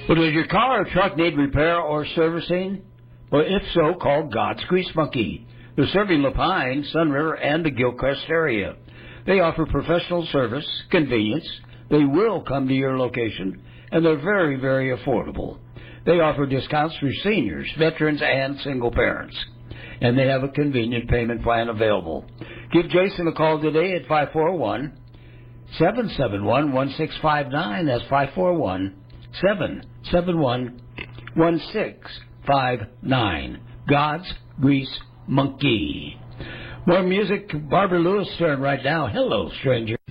Well, does your car or truck need repair or servicing? Well, if so, call God's Grease Monkey. They're serving LaPine, Sun River, and the Gilcrest area. They offer professional service, convenience. They will come to your location, and they're very, very affordable. They offer discounts for seniors, veterans, and single parents. And they have a convenient payment plan available. Give Jason a call today at 541-771-1659. That's 541-771-1659. God's Grease Monkey. More music. Barbara Lewis turn right now. Hello, stranger.